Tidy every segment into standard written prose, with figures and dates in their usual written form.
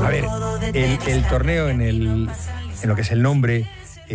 A ver, el torneo en lo que es el nombre,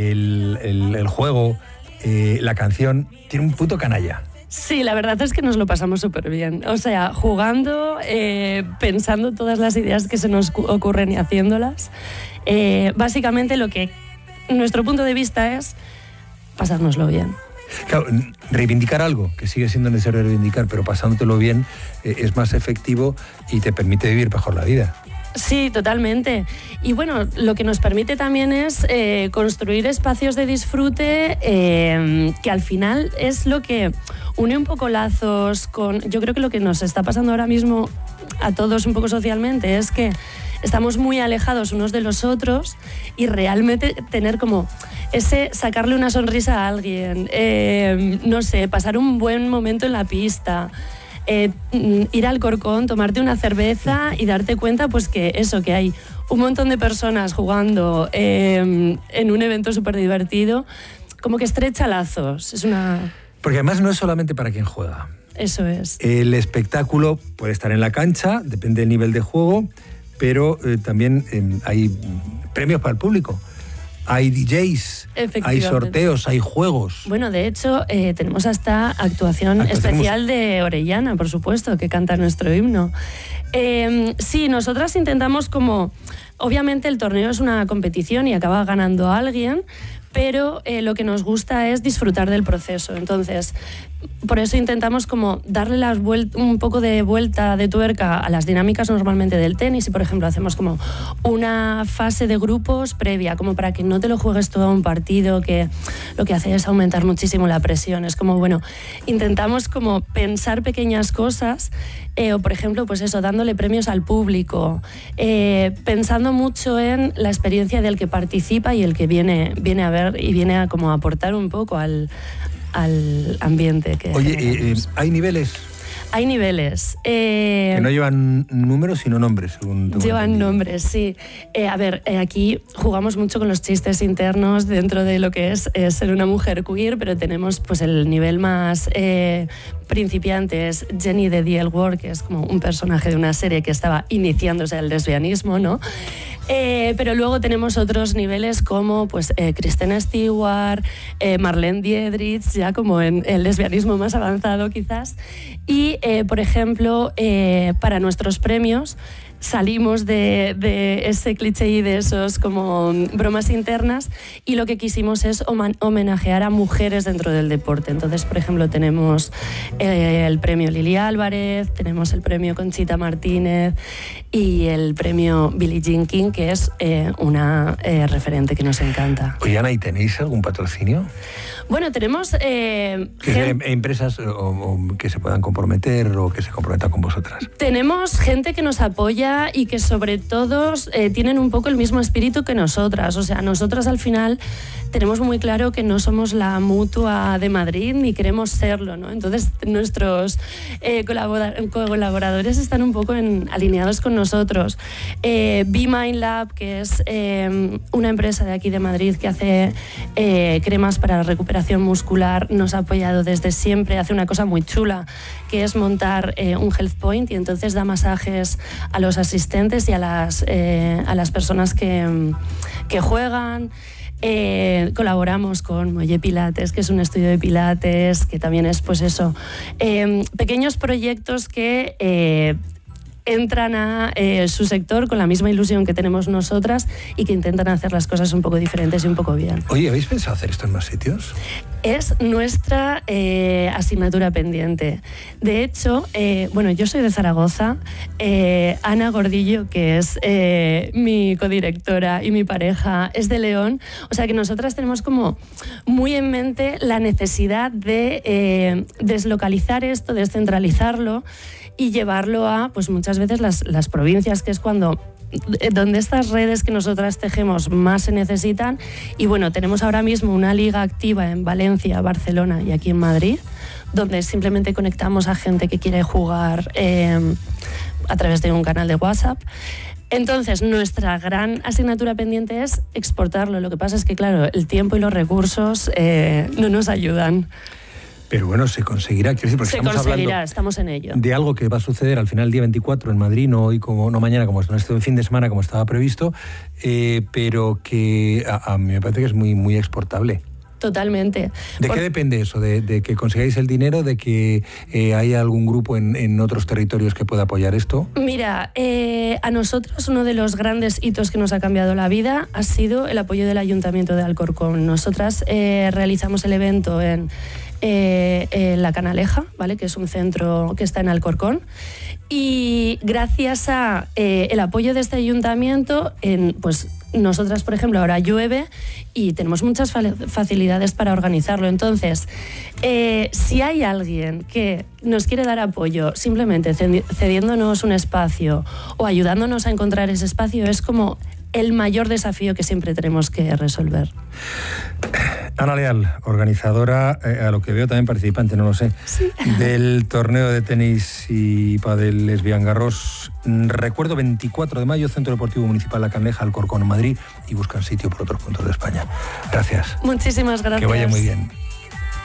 el juego, la canción, tiene un punto canalla. Sí, la verdad es que nos lo pasamos súper bien. O sea, jugando, pensando todas las ideas que se nos ocurren y haciéndolas. Básicamente lo que nuestro punto de vista es pasárnoslo bien. Claro, reivindicar algo, que sigue siendo necesario reivindicar, pero pasándotelo bien es más efectivo y te permite vivir mejor la vida. Sí, totalmente. Y bueno, lo que nos permite también es construir espacios de disfrute que al final es lo que une un poco lazos con... Yo creo que lo que nos está pasando ahora mismo a todos un poco socialmente es que estamos muy alejados unos de los otros y realmente tener como sacarle una sonrisa a alguien, no sé, pasar un buen momento en la pista, ir al Corcón, tomarte una cerveza y darte cuenta pues que hay un montón de personas jugando en un evento súper divertido, como que estrecha lazos. Porque además no es solamente para quien juega. Eso es. El espectáculo puede estar en la cancha, depende del nivel de juego, pero también hay premios para el público. Hay DJs, hay sorteos, hay juegos. Bueno, de hecho, tenemos hasta actuación especial de Orellana, por supuesto, que canta nuestro himno. Sí, nosotras intentamos como... Obviamente el torneo es una competición y acaba ganando alguien, pero lo que nos gusta es disfrutar del proceso. Entonces, por eso intentamos como darle un poco de vuelta de tuerca a las dinámicas normalmente del tenis y, por ejemplo, hacemos como una fase de grupos previa, como para que no te lo juegues todo a un partido, que lo que hace es aumentar muchísimo la presión. Es como, bueno, intentamos como pensar pequeñas cosas o, por ejemplo, pues eso, dándole premios al público, pensando mucho en la experiencia del que participa y el que viene a ver y viene a como aportar un poco al ambiente. Oye, ¿hay niveles? Hay niveles. Que no llevan números, sino nombres. Llevan nombres, sí. A ver, aquí jugamos mucho con los chistes internos dentro de lo que es ser una mujer queer, pero tenemos pues el nivel más principiante es Jenny de The L Word, que es como un personaje de una serie que estaba iniciándose al lesbianismo, ¿no? Pero luego tenemos otros niveles como pues, Kristen Stewart, Marlene Dietrich, ya como en el lesbianismo más avanzado quizás. Y, por ejemplo, para nuestros premios salimos de ese cliché y de esos como bromas internas y lo que quisimos es homenajear a mujeres dentro del deporte. Entonces, por ejemplo, tenemos el premio Lili Álvarez, tenemos el premio Conchita Martínez y el premio Billie Jean King, que es una referente que nos encanta. Oye, Ana, ¿y tenéis algún patrocinio? Bueno, tenemos... empresas que se puedan comprometer o que se comprometan con vosotras. Tenemos gente que nos apoya y que sobre todo tienen un poco el mismo espíritu que nosotras. O sea, nosotras al final tenemos muy claro que no somos la Mutua de Madrid ni queremos serlo, ¿no? Entonces nuestros colaboradores están un poco alineados con nosotros. Be Mind Lab, que es una empresa de aquí de Madrid que hace cremas para la recuperación muscular, nos ha apoyado desde siempre. Hace una cosa muy chula, que es montar un health point y entonces da masajes a los asistentes y a las personas que juegan. Colaboramos con Molle Pilates, que es un estudio de pilates, que también es pues eso, pequeños proyectos que entran a su sector con la misma ilusión que tenemos nosotras y que intentan hacer las cosas un poco diferentes y un poco bien. Oye, ¿habéis pensado hacer esto en más sitios? Es nuestra asignatura pendiente. De hecho, bueno, yo soy de Zaragoza. Ana Gordillo, que es mi codirectora y mi pareja, es de León. O sea que nosotras tenemos como muy en mente la necesidad de deslocalizar esto, descentralizarlo y llevarlo a, pues muchas veces las provincias, que es donde estas redes que nosotras tejemos más se necesitan. Y bueno, tenemos ahora mismo una liga activa en Valencia, Barcelona y aquí en Madrid, donde simplemente conectamos a gente que quiere jugar a través de un canal de WhatsApp. Entonces, nuestra gran asignatura pendiente es exportarlo. Lo que pasa es que, claro, el tiempo y los recursos no nos ayudan. Pero bueno, se conseguirá. Quiero decir, porque estamos en ello. De algo que va a suceder al final el día 24 en Madrid, no hoy, no mañana, como este fin de semana, como estaba previsto, pero que a mí me parece que es muy, muy exportable. Totalmente. ¿De qué depende eso? ¿De que consigáis el dinero? ¿De que haya algún grupo en otros territorios que pueda apoyar esto? Mira, a nosotros uno de los grandes hitos que nos ha cambiado la vida ha sido el apoyo del Ayuntamiento de Alcorcón. Nosotras realizamos el evento en La Canaleja, ¿vale? Que es un centro que está en Alcorcón. Y gracias a el apoyo de este ayuntamiento, pues nosotras, por ejemplo, ahora llueve y tenemos muchas facilidades para organizarlo. Entonces, si hay alguien que nos quiere dar apoyo simplemente cediéndonos un espacio o ayudándonos a encontrar ese espacio, es como el mayor desafío que siempre tenemos que resolver. Ana Leal, organizadora, a lo que veo también participante, no lo sé, sí, del torneo de tenis y pádel Lesbian Garros. Recuerdo 24 de mayo, Centro Deportivo Municipal La Canaleja, Alcorcón, Madrid, y buscan sitio por otros puntos de España. Gracias. Muchísimas gracias. Que vaya muy bien.